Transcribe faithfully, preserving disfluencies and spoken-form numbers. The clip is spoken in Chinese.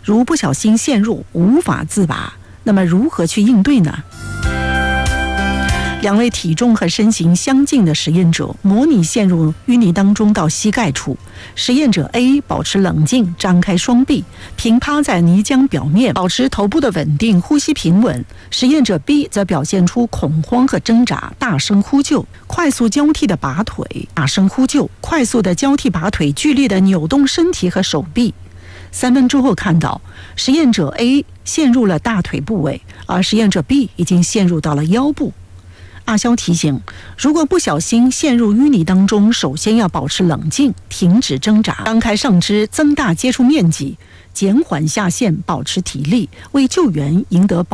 如不小心陷入无法自拔，那么如何去应对呢？两位体重和身形相近的实验者模拟陷入淤泥当中到膝盖处。实验者 A 保持冷静，张开双臂，平趴在泥浆表面，保持头部的稳定，呼吸平稳。实验者 B 则表现出恐慌和挣扎，大声呼救，快速交替的拔腿，大声呼救，快速的交替拔腿，剧烈的扭动身体和手臂。三分钟后看到，实验者 A 陷入了大腿部位，而实验者 B 已经陷入到了腰部。阿肖提醒，如果不小心陷入淤泥当中，首先要保持冷静，停止挣扎，张开上肢，增大接触面积，减缓下陷，保持体力，为救援赢得保